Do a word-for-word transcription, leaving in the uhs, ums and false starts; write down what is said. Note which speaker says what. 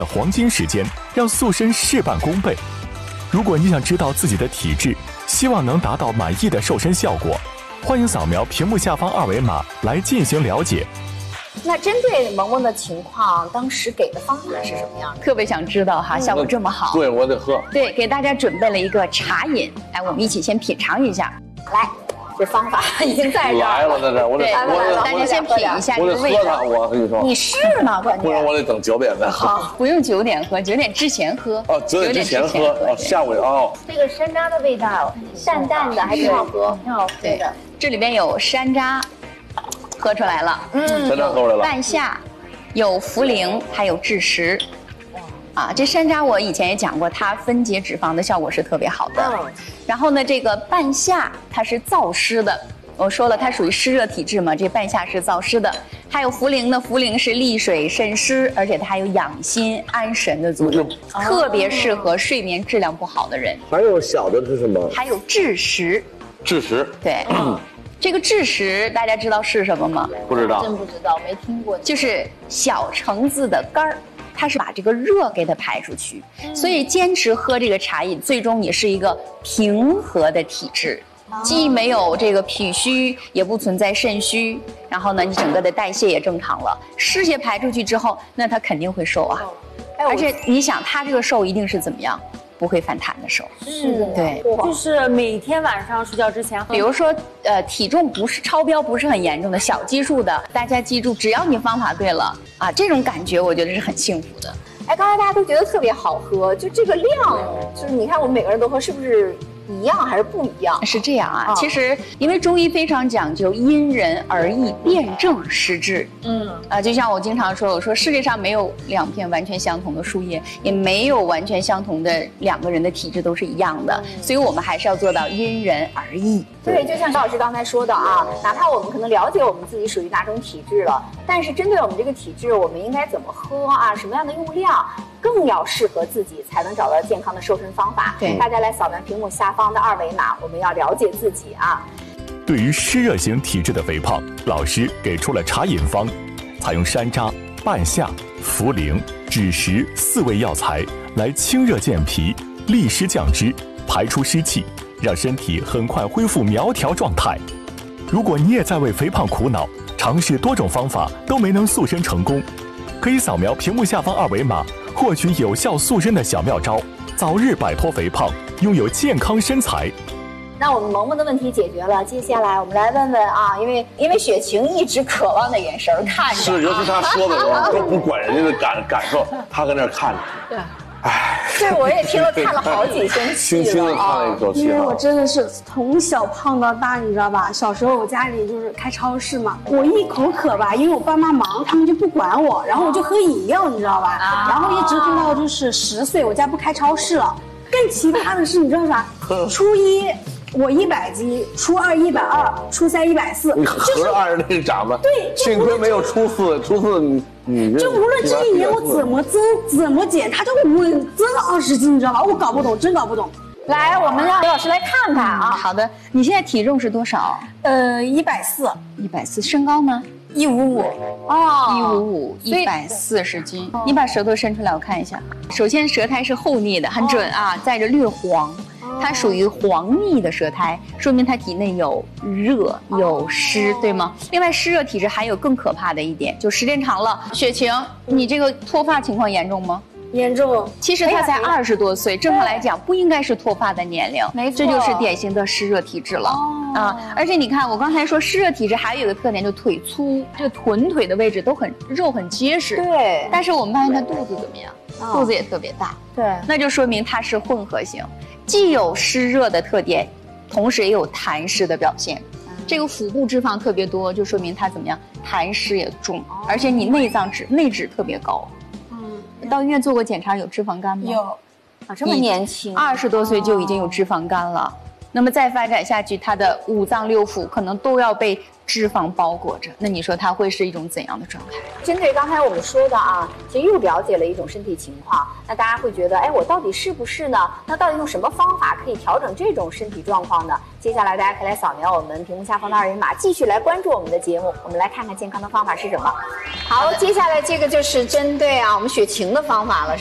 Speaker 1: 黄金时间，让塑身事半功倍。如果你想知道自己的体质，希望能达到满意的瘦身效果，欢迎扫描屏幕下方二维码来进行了解。
Speaker 2: 那针对萌萌的情况，当时给的方法是什么样的？
Speaker 3: 特别想知道哈，效果这么好。
Speaker 4: 对，我得喝。
Speaker 3: 对，给大家准备了一个茶饮，来，我们一起先品尝一下。
Speaker 2: 来，这方法已经在这儿
Speaker 4: 来了，在这儿，我得，
Speaker 3: 我大家先品一下这个味道。
Speaker 4: 我跟你说，
Speaker 2: 你试呢，关键。
Speaker 4: 不然我得等九点再喝。
Speaker 3: 好，不用九点喝，九点之前喝。
Speaker 4: 哦，九点之前喝，哦，下午哦。
Speaker 2: 这个山楂的味道，淡淡的，还挺好喝，挺好喝的。
Speaker 3: 这里边有山楂。喝出来了，
Speaker 4: 嗯，山楂喝出来了。
Speaker 3: 半夏，有茯苓，还有枳实。啊，这山楂我以前也讲过，它分解脂肪的效果是特别好的。嗯。然后呢，这个半夏它是燥湿的，我说了它属于湿热体质嘛，这半夏是燥湿的。还有茯苓呢，茯苓是利水渗湿，而且它还有养心安神的作用，嗯、特别适合睡眠质量不好的人。
Speaker 4: 还有小的是什么？
Speaker 3: 还有枳实。
Speaker 4: 枳实。
Speaker 3: 对。嗯这个枳实大家知道是什么吗？
Speaker 4: 不知道，
Speaker 2: 真不知道，没听过。
Speaker 3: 就是小橙子的干儿，它是把这个热给它排出去，嗯、所以坚持喝这个茶饮，最终你是一个平和的体质，哦、既没有这个脾虚，也不存在肾虚，然后呢，你整个的代谢也正常了，湿邪排出去之后，那它肯定会瘦啊。哦哎、而且你想，它这个瘦一定是怎么样？不会反弹的瘦，
Speaker 2: 是的，
Speaker 3: 对，
Speaker 5: 就是每天晚上睡觉之前喝。
Speaker 3: 比如说，呃，体重不是超标，不是很严重的小基数的，大家记住，只要你方法对了啊，这种感觉我觉得是很幸福的。
Speaker 2: 哎，刚才大家都觉得特别好喝，就这个量，就是你看我们每个人都喝，是不是一样还是不一样？
Speaker 3: 是这样啊，哦、其实因为中医非常讲究因人而异，辨证施治。嗯啊，就像我经常说，我说世界上没有两片完全相同的树叶，也没有完全相同的两个人的体质都是一样的，嗯、所以我们还是要做到因人而异。
Speaker 2: 对，就像赵老师刚才说的啊，哪怕我们可能了解我们自己属于哪种体质了，但是针对我们这个体质，我们应该怎么喝啊，什么样的用量，更要适合自己，才能找到健康的瘦身方法。
Speaker 3: 对，
Speaker 2: 大家来扫描屏幕下方的二维码，我们要了解自己啊。
Speaker 1: 对于湿热型体质的肥胖，老师给出了茶饮方，采用山楂、半夏、茯苓、枳实四味药材来清热健脾、利湿降脂、排出湿气，让身体很快恢复苗条状态。如果你也在为肥胖苦恼，尝试多种方法都没能塑身成功，可以扫描屏幕下方二维码，获取有效塑身的小妙招，早日摆脱肥胖，拥有健康身材。
Speaker 2: 那我们萌萌的问题解决了，接下来我们来问问啊，因为因为雪晴一直渴望的眼神看着，
Speaker 4: 是，尤其他说的时候都不管人家的感感受，他搁那看着。
Speaker 2: 对。唉，这我也听了看了好几声气了，
Speaker 4: 轻轻的叹了一口气。
Speaker 5: 因为我真的是从小胖到大，你知道吧？小时候我家里就是开超市嘛，我一口渴吧，因为我爸妈忙，他们就不管我，然后我就喝饮料，你知道吧？啊、然后一直喝到就是十岁，我家不开超市了。更奇葩的是，你知道啥？初一我一百斤，初二一百二，初三一百四，
Speaker 4: 你合着按着那个长吧。
Speaker 5: 对，
Speaker 4: 幸亏没有初四，初四你你
Speaker 5: 就无论这一年我怎么增怎么减，它就稳增了二十斤，你知道吧？我搞不懂，真搞不懂。
Speaker 2: 来，我们让刘老师来看看啊。
Speaker 3: 好的，你现在体重是多少？
Speaker 5: 呃，一百四，
Speaker 3: 一百四。身高呢？
Speaker 5: 一五五。
Speaker 3: 哦，一五五，一百四十斤。你把舌头伸出来，我看一下。首先，舌苔是厚腻的，很准啊，带着略黄。它属于黄腻的舌苔，说明它体内有热有湿，对吗？另外，湿热体质还有更可怕的一点，就时间长了，雪晴，你这个脱发情况严重吗？
Speaker 5: 严重。
Speaker 3: 其实他才二十多岁，正常来讲不应该是脱发的年龄，
Speaker 2: 没错，
Speaker 3: 这就是典型的湿热体质了、哦、啊！而且你看，我刚才说湿热体质还有一个特点，就腿粗，这个臀腿的位置都很肉很结实。
Speaker 2: 对。
Speaker 3: 但是我们发现他肚子怎么样？哦、肚子也特别大。
Speaker 2: 对。
Speaker 3: 那就说明它是混合型，既有湿热的特点，同时也有痰湿的表现。嗯、这个腹部脂肪特别多，就说明它怎么样？痰湿也重，哦、而且你内脏脂内脂特别高。到医院做过检查，有脂肪肝吗？
Speaker 5: 有，
Speaker 2: 啊，这么年轻，
Speaker 3: 二十多岁就已经有脂肪肝了。那么再发展下去，他的五脏六腑可能都要被脂肪包裹着。那你说他会是一种怎样的状态？
Speaker 2: 针对刚才我们说的啊，其实又了解了一种身体情况。 那大家会觉得，哎，我到底是不是呢？那到底用什么方法可以调整这种身体状况呢？接下来大家可以来扫描我们屏幕下方的二维码，继续来关注我们的节目。我们来看看健康的方法是什么。好，接下来这个就是针对啊我们血清的方法了。